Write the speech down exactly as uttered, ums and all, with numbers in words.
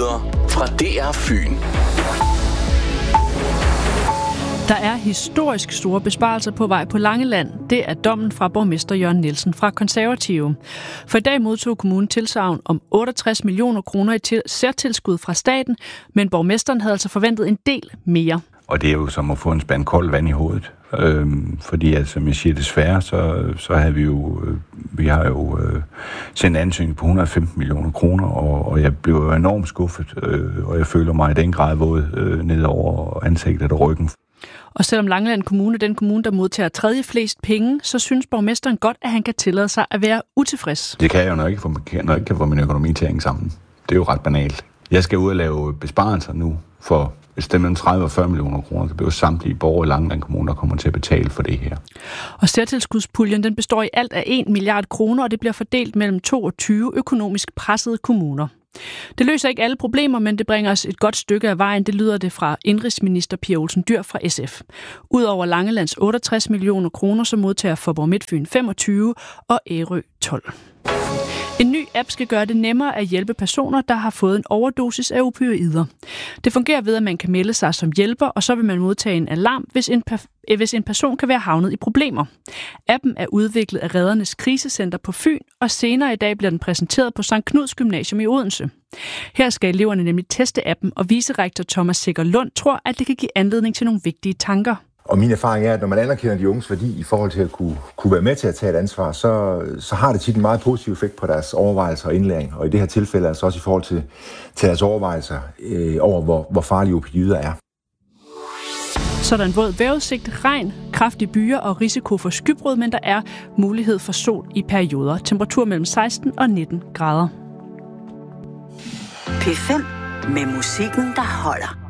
Nyheder fra D R Fyn. Der er historisk store besparelser på vej på Langeland. Det er dommen fra borgmester Jørgen Nielsen fra Konservative. For i dag modtog kommunen tilsagn om otteogtres millioner kroner i til- særtilskud fra staten, men borgmesteren havde altså forventet en del mere. Og det er jo som at få en spand koldt vand i hovedet. Øhm, fordi, altså, som jeg siger, desværre, så, så har vi jo, øh, vi har jo øh, sendt ansøgning på et hundrede og femten millioner kroner, og, og jeg blev jo enormt skuffet, øh, og jeg føler mig i den grad våd øh, ned over ansigtet og ryggen. Og selvom Langeland Kommune er den kommune, der modtager tredje flest penge, så synes borgmesteren godt, at han kan tillade sig at være utilfreds. Det kan jeg jo, når jeg ikke, få, når jeg ikke kan få min økonomi til at hænge sammen. Det er jo ret banalt. Jeg skal ud og lave besparelser nu for et sted mellem tredive og fyrre millioner kroner. Det bliver samtlige borgere i Langeland Kommune, der kommer til at betale for det her. Og særtilskudspuljen den består i alt af en milliard kroner, og det bliver fordelt mellem toogtyve økonomisk pressede kommuner. Det løser ikke alle problemer, men det bringer os et godt stykke af vejen. Det lyder det fra indenrigsminister Pia Olsen Dyhr fra S F. Udover Langelands otteogtres millioner kroner, så modtager Faaborg Midtfyn femogtyve og Ærø tolv. En ny app skal gøre det nemmere at hjælpe personer, der har fået en overdosis af opioider. Det fungerer ved, at man kan melde sig som hjælper, og så vil man modtage en alarm, hvis en, hvis en person kan være havnet i problemer. Appen er udviklet af Reddernes Krisecenter på Fyn, og senere i dag bliver den præsenteret på Sankt Knuds Gymnasium i Odense. Her skal eleverne nemlig teste appen, og vicerektor Thomas Sikker Lund tror, at det kan give anledning til nogle vigtige tanker. Og min erfaring er, at når man anerkender de unges værdi i forhold til at kunne, kunne være med til at tage et ansvar, så, så har det tit en meget positiv effekt på deres overvejelser og indlæring. Og i det her tilfælde altså også i forhold til, til deres overvejelser øh, over, hvor, hvor farlige opioider er. Så er der en våd vejrudsigt, regn, kraftige byer og risiko for skybrud, men der er mulighed for sol i perioder. Temperatur mellem seksten og nitten grader. P fem med musikken, der holder.